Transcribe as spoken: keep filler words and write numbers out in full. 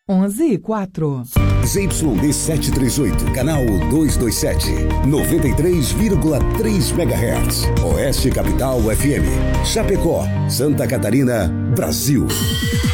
onze e quatro. Z Y D setecentos e trinta e oito, canal duzentos e vinte e sete, noventa e três vírgula três megahertz. Oeste Capital F M. Chapecó, Santa Catarina, Brasil.